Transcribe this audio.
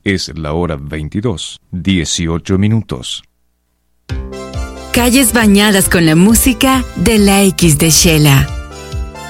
Es la hora 22:18. Calles bañadas con la música de la X de Shela.